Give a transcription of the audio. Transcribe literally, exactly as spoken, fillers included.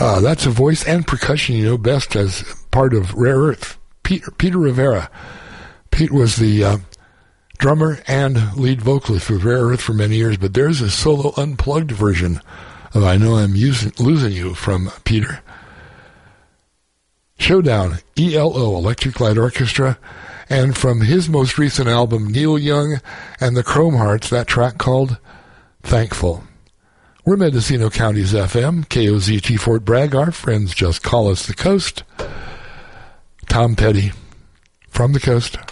Uh, that's a voice and percussion you know best as part of Rare Earth. Peter, Peter Rivera. Pete was the uh, drummer and lead vocalist for Rare Earth for many years, but there's a solo unplugged version of I Know I'm using, Losing You from Peter. Showdown, E L O, Electric Light Orchestra, and from his most recent album, Neil Young and the Chrome Hearts, that track called Thankful. We're Mendocino County's F M, K O Z T Fort Bragg. Our friends just call us the Coast. Tom Petty from the Coast.